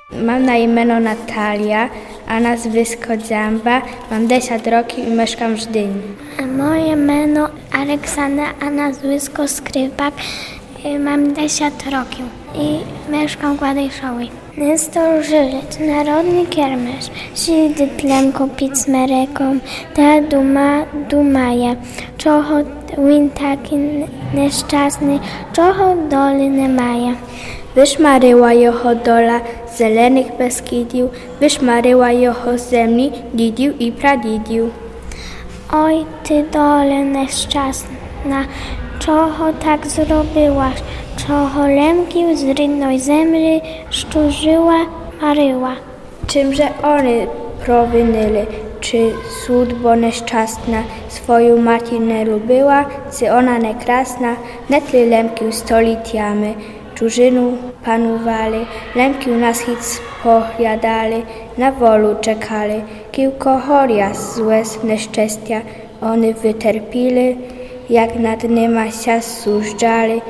Mam na imię Natalia, a nazwisko Dziamba. Mam 10 roków i mieszkam w Żdyni. Moje imię Aleksandra, a nazwisko Skrypak. Mam 10 roków i mieszkam w Gładyszowie. Nestor Żylec, narodny kiermesz, sidy tlem kupić smerekom, ta dumaja, czocho win taki nieszczęsny, czocho doli nie maja. Wyszmaryła jeho dola zelenych Beskidiów, wyszmaryła jeho zemli didiu i pradidiu. Oj, ty dole nieszczęsna, czocho tak zrobiłaś, czocho lemki z rydnej zemli szczurzyła, maryła. Czymże one prowinili, czy słudbo nieszczęsna swoją matir nie lubiła, czy ona nie krasna, netli lemki stolitiamy, czużynu panowali, lemki nas nic powiadali, na wolu czekali, kilko choria złe nieszczęścia one wyterpili, jak nad nima się zużdżali,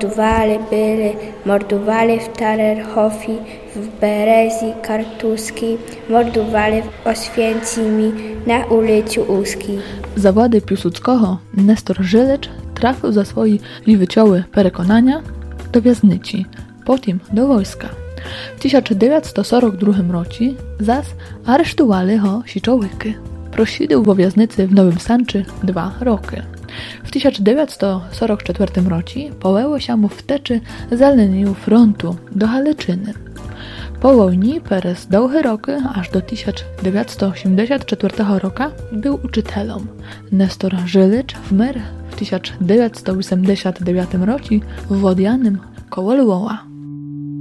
mordowali w Tarerhofi, w Berezji Kartuskiej, mordowali w Oświęcimiu na ulicy Uskiej. Za władzy Piłsudskiego Nestor Żylec trafił za swoje wycioły przekonania do wязnicy, potem do wojska. W 1942 roku zas aresztowali go siczołyki. Prosiedział w wязnicy w Nowym Sanczy 2 roki. W 1944 roku połęło się mu wteczy za linią frontu do Haleczyny. Po wojnie przez długie roki, aż do 1984 roku, był uczytelem. Nestor Żylec wmerł w 1989 roku w Wodianym koło Lwowa.